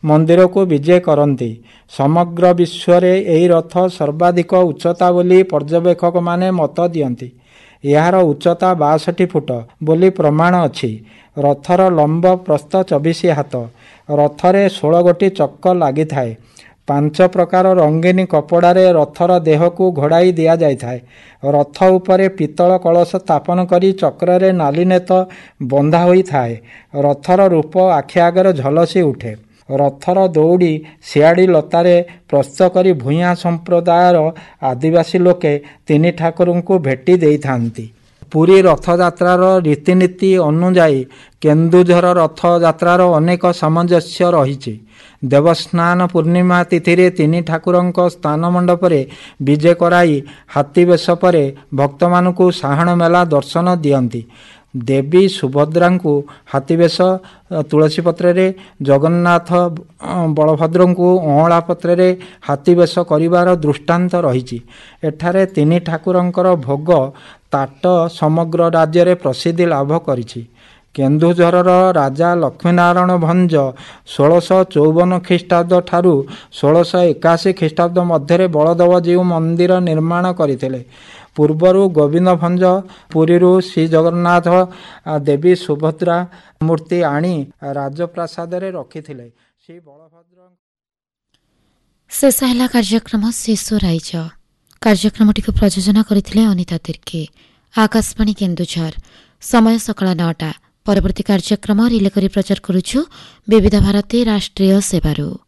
ମନ୍ଦିରକୁ ବିଜେ କରନ୍ତି। ସମଗ୍ର ବିଶ୍ୱରେ ଏହି ରଥ ସର୍ବାଧିକ ଉଚ୍ଚତା ବୋଲି ପର୍ଯ୍ୟବେକ୍ଷକମାନେ ମତ ଦିଅନ୍ତି। ଏହାର ଉଚ୍ଚତା 62 ଫୁଟ ବୋଲି ପ୍ରମାଣ ଅଛି। ରଥର ଲମ୍ବ ପ୍ରସ୍ଥ 24 ହାତ। ରଥରେ 16 ଗୋଟି ଚକ ଲାଗିଥାଏ। 5 ପ୍ରକାର ରଙ୍ଗୀନ କପଡ଼ାରେ ରଥର ଦେହକୁ ଘୋଡ଼ାଇ ଦିଆଯାଇଥାଏ। ରଥ ଉପରେ ପିତ୍ତଳ କଳସ ସ୍ଥାପନ କରି ଚକ୍ରରେ ନାଲି ନେତ ବନ୍ଧା ହୋଇଥାଏ। ରଥର ରୂପ ଆଖି ଆଗରେ ଝଲସି ଉଠେ। ରଥର ଦଉଡ଼ି ଶିଆଡ଼ି ଲତାରେ ପ୍ରସ୍ତୁତ କରି ଭୂୟାଁ ସମ୍ପ୍ରଦାୟର ଆଦିବାସୀ ଲୋକେ ତିନି ଠାକୁରଙ୍କୁ ଭେଟି ଦେଇଥାନ୍ତି। ପୁରୀ ରଥଯାତ୍ରାର ରୀତିନୀତି ଅନୁଯାୟୀ କେନ୍ଦୁଝର ରଥଯାତ୍ରାର ଅନେକ ସାମଞ୍ଜସ୍ୟ ରହିଛି। ଦେବସ୍ନାନ ପୂର୍ଣ୍ଣିମା ତିଥିରେ ତିନି ଠାକୁରଙ୍କ ସ୍ନାନ ମଣ୍ଡପରେ ବିଜେ କରାଇ ହାତୀ ବେଶ ପରେ ଭକ୍ତମାନଙ୍କୁ ସାହାଣ ମେଲା ଦର୍ଶନ ଦିଅନ୍ତି। ଦେବୀ ସୁଭଦ୍ରାଙ୍କୁ ହାତୀବେଶ ତୁଳସୀ ପତ୍ରରେ, ଜଗନ୍ନାଥ ବଳଭଦ୍ରଙ୍କୁ ଅଁଳା ପତ୍ରରେ ହାତୀବେଶ କରିବାର ଦୃଷ୍ଟାନ୍ତ ରହିଛି। ଏଠାରେ ତିନି ଠାକୁରଙ୍କର ଭୋଗ ତାଟ ସମଗ୍ର ରାଜ୍ୟରେ ପ୍ରସିଦ୍ଧି ଲାଭ କରିଛି। କେନ୍ଦୁଝରର ରାଜା ଲକ୍ଷ୍ମୀନାରାୟଣ ଭଞ୍ଜ 1654 ଖ୍ରୀଷ୍ଟାବ୍ଦ ଠାରୁ 1681 ଖ୍ରୀଷ୍ଟାବ୍ଦ ମଧ୍ୟରେ ବଳଦେବଜୀଉ ମନ୍ଦିର ନିର୍ମାଣ କରିଥିଲେ। ପୂର୍ବରୁ ଗୋବିନ୍ଦ ଭଞ୍ଜ ପୁରୀରୁ ଶ୍ରୀଜଗନ୍ନାଥ ଦେବୀ ସୁଭଦ୍ରା ମୂର୍ତ୍ତି ଆଣି ରାଜପ୍ରାସାଦରେ ରଖିଥିଲେ। ଶ୍ରୀ ବଳଭଦ୍ର ଶେଷ ହେଲା କାର୍ଯ୍ୟକ୍ରମ ଶିଶୁ ରାଇଜ। କାର୍ଯ୍ୟକ୍ରମଟିକୁ ପ୍ରଯୋଜନା କରିଥିଲେ ଅନିତା ତିର୍କି। ଆକାଶବାଣୀ କେନ୍ଦୁଝର। ସମୟ ସକାଳ 9ଟା। ପରବର୍ତ୍ତୀ କାର୍ଯ୍ୟକ୍ରମ ରିଲେ କରି ପ୍ରଚାର କରୁଛୁ ବିବିଧ ଭାରତୀ ରାଷ୍ଟ୍ରୀୟ ସେବାରୁ।